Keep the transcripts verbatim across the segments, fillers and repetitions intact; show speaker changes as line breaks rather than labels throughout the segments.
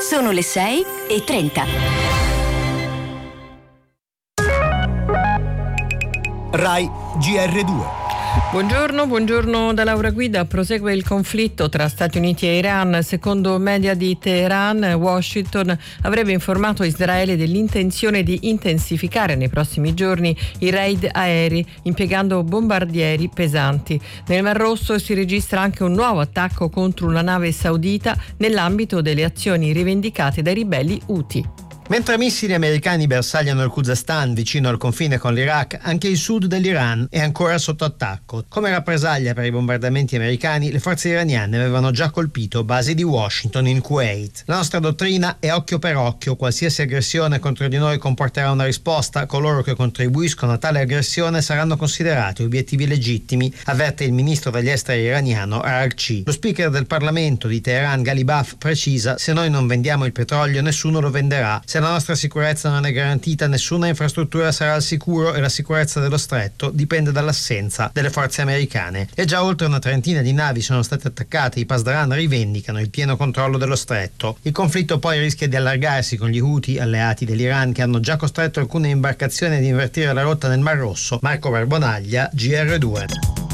Sono le sei e trenta.
Rai G R due.
Buongiorno, buongiorno da Laura Guida. Prosegue il conflitto tra Stati Uniti e Iran. Secondo media di Teheran, Washington avrebbe informato Israele dell'intenzione di intensificare nei prossimi giorni i raid aerei impiegando bombardieri pesanti. Nel Mar Rosso si registra anche un nuovo attacco contro una nave saudita nell'ambito delle azioni rivendicate dai ribelli Houthi.
Mentre missili americani bersagliano il Khuzestan vicino al confine con l'Iraq, anche il sud dell'Iran è ancora sotto attacco. Come rappresaglia per i bombardamenti americani, le forze iraniane avevano già colpito basi di Washington in Kuwait. La nostra dottrina è occhio per occhio, qualsiasi aggressione contro di noi comporterà una risposta, coloro che contribuiscono a tale aggressione saranno considerati obiettivi legittimi, avverte il ministro degli esteri iraniano Araghchi. Lo speaker del Parlamento di Teheran, Ghalibaf, precisa: se noi non vendiamo il petrolio nessuno lo venderà. Se la nostra sicurezza non è garantita, nessuna infrastruttura sarà al sicuro e la sicurezza dello stretto dipende dall'assenza delle forze americane. E già oltre una trentina di navi sono state attaccate. I Pasdaran rivendicano il pieno controllo dello stretto. Il conflitto poi rischia di allargarsi con gli Houthi, alleati dell'Iran, che hanno già costretto alcune imbarcazioni ad invertire la rotta nel Mar Rosso. Marco Barbonaglia, G R due.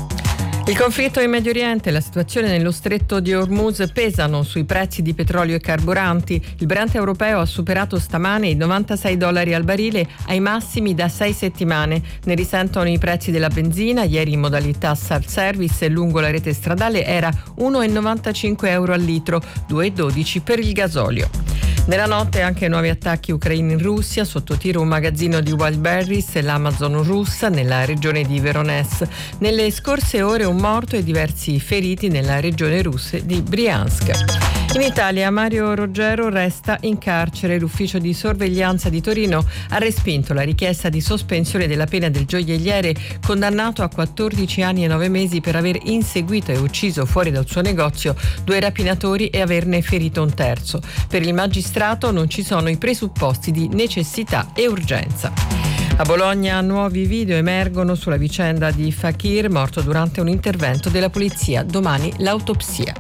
Il conflitto in Medio Oriente e la situazione nello stretto di Hormuz pesano sui prezzi di petrolio e carburanti. Il Brent europeo ha superato stamane i novantasei dollari al barile, ai massimi da sei settimane. Ne risentono i prezzi della benzina. Ieri in modalità self-service lungo la rete stradale era uno virgola novantacinque euro al litro, due virgola dodici per il gasolio. Nella notte anche nuovi attacchi ucraini in Russia, sotto tiro un magazzino di Wildberries e l'Amazon russa nella regione di Voronezh. Nelle scorse ore un morto e diversi feriti nella regione russa di Briansk. In Italia Mario Roggero resta in carcere. L'ufficio di sorveglianza di Torino ha respinto la richiesta di sospensione della pena del gioielliere condannato a quattordici anni e nove mesi per aver inseguito e ucciso fuori dal suo negozio due rapinatori e averne ferito un terzo. Per il magistrato non ci sono i presupposti di necessità e urgenza. A Bologna nuovi video emergono sulla vicenda di Fakir, morto durante un intervento della polizia. Domani l'autopsia.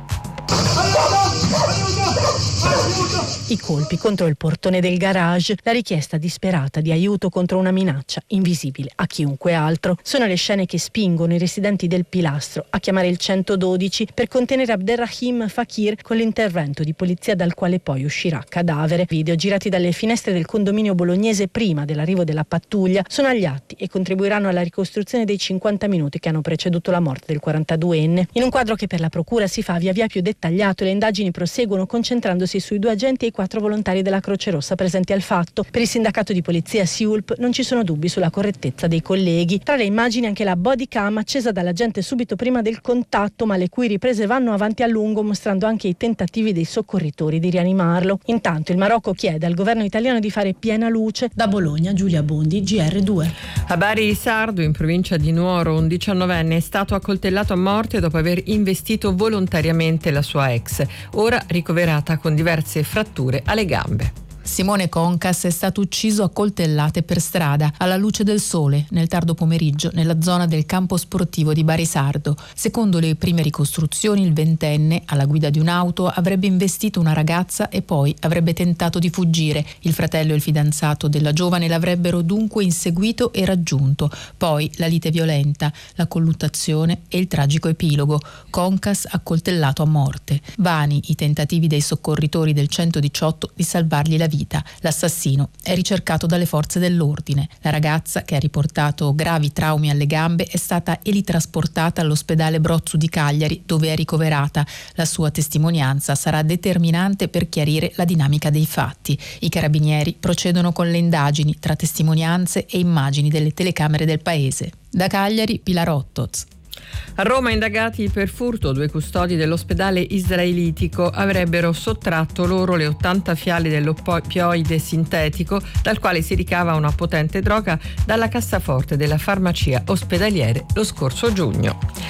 I colpi contro il portone del garage, la richiesta disperata di aiuto contro una minaccia invisibile a chiunque altro. Sono le scene che spingono i residenti del Pilastro a chiamare il centododici per contenere Abderrahim Fakir con l'intervento di polizia dal quale poi uscirà cadavere. Video girati dalle finestre del condominio bolognese prima dell'arrivo della pattuglia sono agli atti e contribuiranno alla ricostruzione dei cinquanta minuti che hanno preceduto la morte del quarantaduenne. In un quadro che per la procura si fa via via più dettagliato, le indagini proseguono concentrandosi sui due agenti e i quattro volontari della Croce Rossa presenti al fatto. Per il sindacato di polizia SIULP non ci sono dubbi sulla correttezza dei colleghi. Tra le immagini anche la body cam accesa dall'agente subito prima del contatto, ma le cui riprese vanno avanti a lungo, mostrando anche i tentativi dei soccorritori di rianimarlo. Intanto il Marocco chiede al governo italiano di fare piena luce. Da Bologna, Giulia Bondi, G R due.
A Bari Sardo, in provincia di Nuoro, un diciannovenne è stato accoltellato a morte dopo aver investito volontariamente la sua ex, ora ricoverata con diverse fratture alle gambe.
Simone Concas è stato ucciso a coltellate per strada, alla luce del sole, nel tardo pomeriggio, nella zona del campo sportivo di Bari Sardo. Secondo le prime ricostruzioni, il ventenne, alla guida di un'auto, avrebbe investito una ragazza e poi avrebbe tentato di fuggire. Il fratello e il fidanzato della giovane l'avrebbero dunque inseguito e raggiunto. Poi la lite violenta, la colluttazione e il tragico epilogo. Concas accoltellato a morte. Vani i tentativi dei soccorritori del centodiciotto di salvargli la vita. L'assassino è ricercato dalle forze dell'ordine. La ragazza, che ha riportato gravi traumi alle gambe, è stata elitrasportata all'ospedale Brozzu di Cagliari, dove è ricoverata. La sua testimonianza sarà determinante per chiarire la dinamica dei fatti. I carabinieri procedono con le indagini tra testimonianze e immagini delle telecamere del paese. Da Cagliari, Pilar Ottoz.
A Roma indagati per furto, due custodi dell'ospedale israelitico avrebbero sottratto loro le ottanta fiale dell'oppioide sintetico, dal quale si ricava una potente droga, dalla cassaforte della farmacia ospedaliere lo scorso giugno.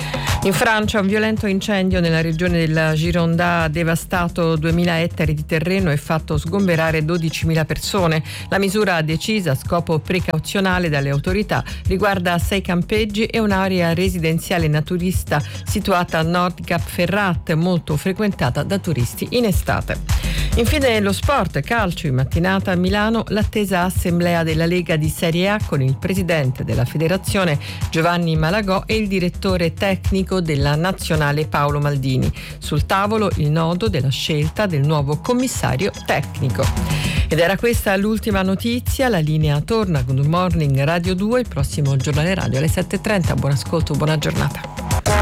In Francia un violento incendio nella regione della Gironda ha devastato duemila ettari di terreno e fatto sgomberare dodicimila persone. La misura decisa a scopo precauzionale dalle autorità riguarda sei campeggi e un'area residenziale naturista situata a nord di Cap Ferrat, molto frequentata da turisti in estate. Infine lo sport, calcio, in mattinata a Milano l'attesa assemblea della Lega di Serie A con il presidente della federazione Giovanni Malagò e il direttore tecnico della nazionale Paolo Maldini. Sul tavolo il nodo della scelta del nuovo commissario tecnico. Ed era questa l'ultima notizia, la linea torna con Good Morning Radio due, il prossimo giornale radio alle sette e trenta. Buon ascolto, buona giornata.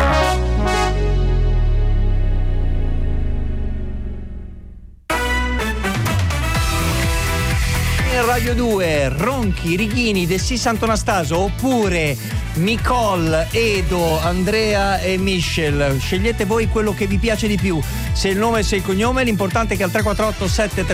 Radio due, Ronchi, Righini, De Sì Sant'Anastaso oppure Nicole, Edo, Andrea e Michel. Scegliete voi quello che vi piace di più. Se il nome e se il cognome, l'importante è che al tre quattro otto sette tre